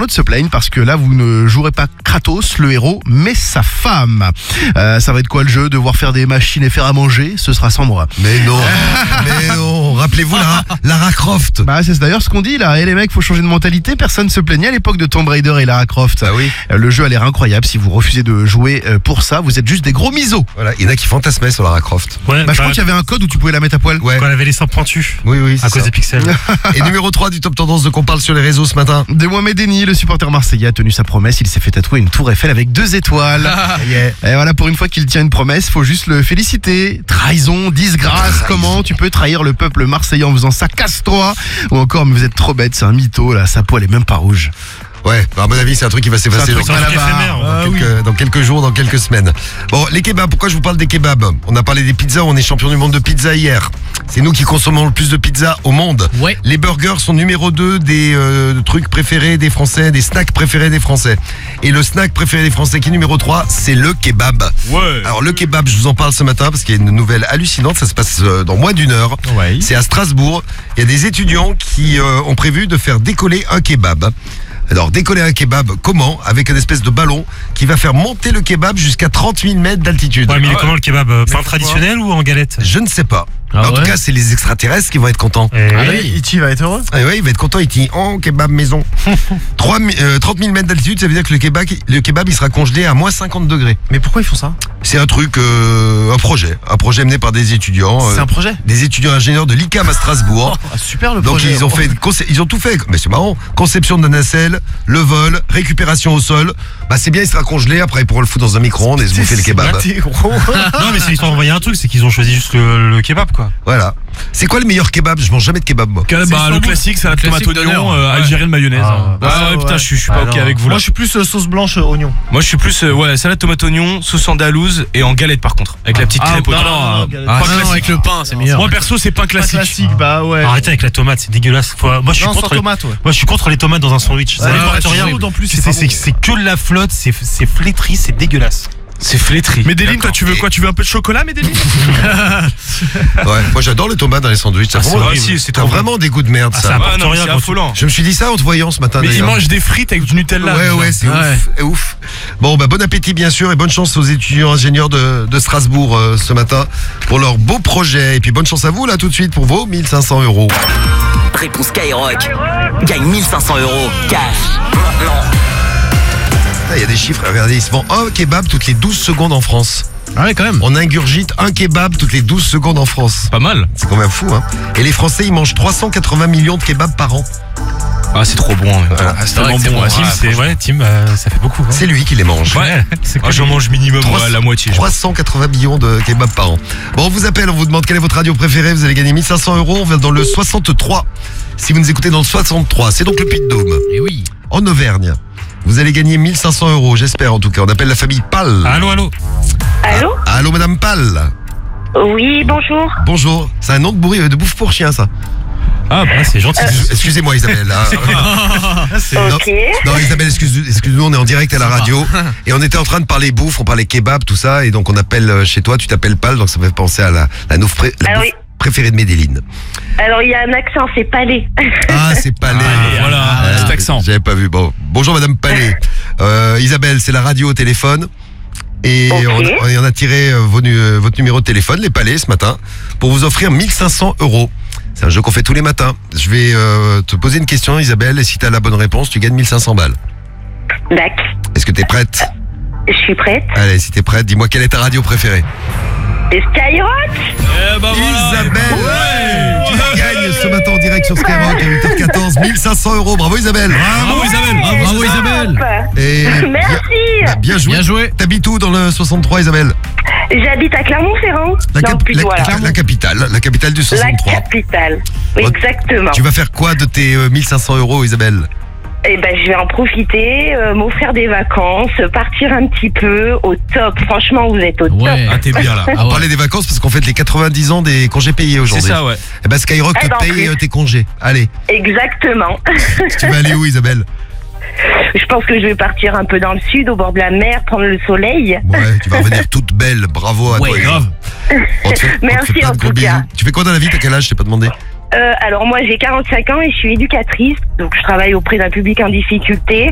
internautes se plaignent parce que là, vous ne jouerez pas Kratos, le héros, mais sa femme. Ça va être quoi le jeu? Devoir faire des machines et faire à manger? Ce sera sans moi. Mais non, rappelez-vous Lara Croft. Bah c'est d'ailleurs ce qu'on dit là. Et les mecs, faut changer de mentalité. Personne se plaignait à l'époque de Tomb Raider et Lara Croft. Ah oui. Le jeu a l'air incroyable. Si vous refusez de jouer pour ça, vous êtes juste des gros misos. Voilà, il y en a qui fantasmaient sur Lara Croft. Ouais, Bah je crois qu'il y avait un code où tu pouvais la mettre à poil. Ouais. Quand elle avait les seins pointus. Oui, c'est À cause ça. des pixels. Et numéro 3 du top tendance de qu'on parle sur les réseaux ce matin. De Mohamed Eni, le supporter marseillais a tenu sa promesse. Il s'est fait tatouer une tour Eiffel avec 2 étoiles. Et voilà, pour une fois qu'il tient une promesse, faut juste le féliciter. Trahison, disgrâce, comment tu peux trahir le peuple marseillais en faisant ça? Casse-toi. Ou encore, mais vous êtes trop bête, c'est un mytho là, sa peau elle est même pas rouge. Ouais, à mon avis, c'est un truc qui va s'effacer C'est un truc dans quelques jours, dans quelques semaines. Bon, les kebabs, pourquoi je vous parle des kebabs? On a parlé des pizzas, on est champion du monde de pizza hier. C'est nous qui consommons le plus de pizza au monde. Ouais. Les burgers sont numéro 2 des trucs préférés des Français, des snacks préférés des Français. Et le snack préféré des Français qui est numéro 3, c'est le kebab. Ouais. Alors le kebab, je vous en parle ce matin parce qu'il y a une nouvelle hallucinante, ça se passe dans moins d'une heure. Ouais. C'est à Strasbourg. Il y a des étudiants qui ont prévu de faire décoller un kebab. Alors, décoller un kebab, comment? Avec une espèce de ballon qui va faire monter le kebab jusqu'à 30 000 mètres d'altitude. Ouais, mais il est comment le kebab? Pain traditionnel ou en galette? Je ne sais pas. Ah En tout ouais cas, c'est les extraterrestres qui vont être contents. Iti va être heureux. Ah ouais, il va être content, il dit oh, kebab maison. 30 000 mètres d'altitude, ça veut dire que le kebab il sera congelé à moins 50 degrés. Mais pourquoi ils font ça? C'est un truc, un projet mené par des étudiants. C'est un projet? Des étudiants ingénieurs de l'ICAM à Strasbourg. Super le Donc projet. ils ont tout fait, mais c'est marrant. Conception de la nacelle, le vol, récupération au sol. Bah c'est bien, il sera congelé. Après ils pourront le foutre dans un micro-ondes et se bouffer le kebab. Non, mais ils ont envoyé un truc, c'est qu'ils ont choisi juste le kebab, quoi. Voilà. C'est quoi le meilleur kebab? Je mange jamais de kebab moi. Le classique, c'est la tomate classique oignon, d'honneur. algérienne mayonnaise. Ouais, putain, je suis pas ok avec vous là. Moi je suis plus sauce blanche oignon. Moi je suis plus salade tomate oignon, sauce andalouse et en galette par contre, avec la petite crêpe au-dessus. non, avec le pain, c'est meilleur. Moi perso c'est pain classique. Bah ouais. Arrêtez avec la tomate, c'est dégueulasse. Moi je suis Non, sans contre. tomate, ouais. Moi je suis contre les tomates dans un sandwich. Ça n'apporte rien. chaud, en plus, c'est pas bon. C'est que de la flotte, c'est flétri, c'est dégueulasse. C'est flétri. Médéline, toi tu veux quoi? Tu veux un peu de chocolat, Médéline? Ouais, moi j'adore les tomates dans les sandwichs. Ça Ah, c'est vraiment, horrible. Si, c'est t'as trop bon. vraiment des goûts de merde ça. ça Ah non, rien c'est quand tu- affolant. Je me suis dit ça en te voyant ce matin. Mais ils d'ailleurs. mangent des frites avec du Nutella. Ouais, c'est ouf. Bon, bah, bon appétit, bien sûr, et bonne chance aux étudiants ingénieurs de Strasbourg ce matin pour leur beau projet. Et puis bonne chance à vous, là, tout de suite, pour vos 1500 €. Réponse Skyrock. Gagne 1500 € cash. Maintenant. Il y a des chiffres, regardez, ils se vendent un kebab toutes les 12 secondes en France. Ah ouais, quand même. On ingurgite un kebab toutes les 12 secondes en France. Pas mal. C'est quand même fou, hein. Et les Français, ils mangent 380 millions de kebabs par an. Ah c'est trop bon. Voilà. C'est tellement vrai que bon. c'est bon. Tim, ça fait beaucoup. Hein. C'est lui qui les mange. Ouais. C'est Moi j'en mange minimum la moitié. 380 millions de kebabs par an. Bon, on vous appelle, on vous demande quelle est votre radio préférée. Vous allez gagner 1500 €. On va dans le 63. Si vous nous écoutez dans le 63, c'est donc le Puy-de-Dôme. Et oui. En Auvergne. Vous allez gagner 1500 €, j'espère en tout cas. On appelle la famille Pal. Allô. Allô? Allô, madame Pal. Oui, bonjour. Bonjour. C'est un nom de bouffe pour chien, ça. Ah bah c'est gentil. Excusez-moi, Isabelle. Non, Ok. non, Isabelle, excuse-nous, on est en direct à la radio. Et on était en train de parler bouffe, on parlait kebab, tout ça. Et donc on appelle chez toi, tu t'appelles Pal, donc ça me fait penser à la bouffe oui. préférée de Médéline. Alors, il y a un accent, c'est Palais. Ah, c'est Palais. Voilà, petit accent. J'avais pas vu. Bon, bonjour madame Palais. Isabelle, c'est la radio au téléphone. Et Ok. on a tiré votre numéro de téléphone, les Palais, ce matin, pour vous offrir 1500 €. C'est un jeu qu'on fait tous les matins. Je vais te poser une question, Isabelle, et si tu as la bonne réponse, tu gagnes 1500 balles. Dac. Est-ce que tu es prête? Je suis prête. Allez, si tu es prête, dis-moi quelle est ta radio préférée. Et Skyrock? Isabelle, tu gagnes ce matin en direct sur Skyrock à 8h14, 1500 €. Bravo Isabelle. Bravo Isabelle. Bravo Isabelle. Et Merci. bien joué. Bien joué. T'habites où dans le 63, Isabelle? J'habite à Clermont-Ferrand. Non, plutôt à la capitale du la 63. capitale. Exactement. Tu vas faire quoi de tes 1500 €, Isabelle? Eh ben, je vais en profiter, m'offrir des vacances, partir un petit peu au top. Franchement, vous êtes au top. Ouais. Ah t'es bien là. Ah On ouais. parlait des vacances parce qu'on fête les 90 ans des congés payés C'est aujourd'hui. ça ouais. Eh ben Skyrock Eh ben, te paye en plus. tes congés. Allez, Exactement. tu vas aller où, Isabelle? Je pense que je vais partir un peu dans le sud, au bord de la mer, prendre le soleil. Ouais, tu vas revenir toute belle. Bravo à toi. grave. On te fait Merci, plein de en gros tout bisous. cas. Tu fais quoi dans la vie? T'as quel âge? Je t'ai pas demandé. Alors moi j'ai 45 ans et je suis éducatrice, donc je travaille auprès d'un public en difficulté.